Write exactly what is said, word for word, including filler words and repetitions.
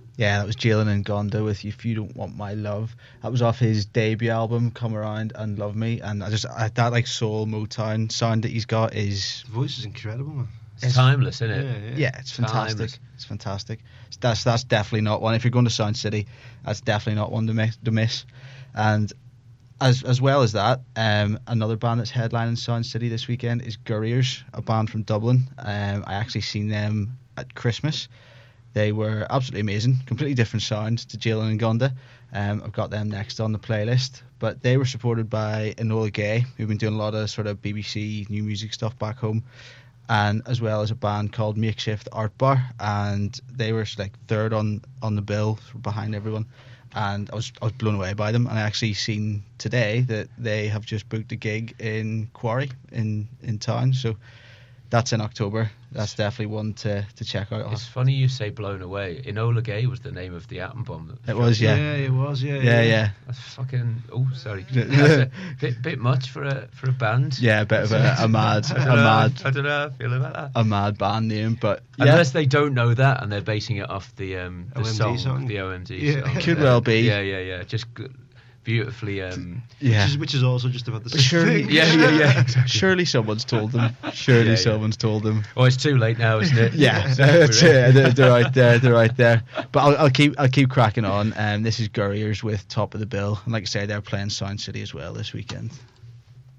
Yeah, that was Jalen and Gonda with If You Don't Want My Love. That was off his debut album, Come Around and Love Me. And I just, I, that like soul Motown sound that he's got is... The voice is incredible, man. It's, it's timeless, isn't it? Yeah, yeah. yeah it's fantastic. Timeless. It's fantastic. That's that's definitely not one. If you're going to Sound City, that's definitely not one to miss. To miss. And as as well as that, um, another band that's headlining Sound City this weekend is Gurriers, a band from Dublin. Um, I actually seen them at Christmas. They were absolutely amazing. Completely different sound to Jalen and Gonda. Um, I've got them next on the playlist. But they were supported by Enola Gay, who've been doing a lot of sort of B B C new music stuff back home, and as well as a band called Makeshift Art Bar, and they were like third on, on the bill behind everyone, and I was I was blown away by them. And I actually seen today that they have just booked a gig in Quarry in, in town, so that's in October. That's definitely one to, to check out. It's funny you say blown away. Enola Gay was the name of the atom bomb. It was, yeah. Yeah, it was, yeah. Yeah, Yeah, yeah. That's fucking. Oh, sorry. That's a bit bit much for a for a band. Yeah, a bit of a, a mad, I a don't know, mad, I don't know how I feel about that. a mad band name, but yeah, Unless they don't know that and they're basing it off the um the O M D song, song. the O M D Yeah. song. Could well be. Yeah, yeah, yeah. Just g- beautifully. Um, yeah. Which is, which is also just about the But same surely, thing. Yeah, yeah, yeah. Exactly. surely someone's told them. Surely Yeah, yeah. someone's told them. oh, it's too late now, isn't it? Yeah, Exactly that's right. it. They're, they're right there. They're right there. But I'll, I'll keep I'll keep cracking on. Um, this is Gurriers with Top of the Bill, and like I say, they're playing Sound City as well this weekend.